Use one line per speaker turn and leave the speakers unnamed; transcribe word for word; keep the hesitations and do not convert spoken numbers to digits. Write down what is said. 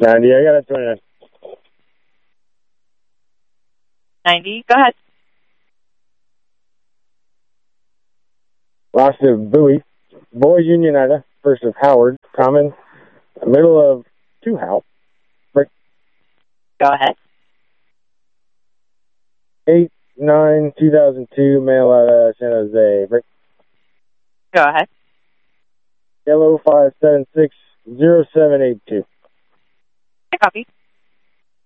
ninety, I got a twenty-nine.
ninety, go ahead.
Last of Bowie, Boys Union Ida, first of Howard, Common, middle of Two House, break.
Go ahead.
eight nine two thousand two, mail out of San Jose, break.
Go ahead.
Yellow five seven six zero seven eight two.
I copy.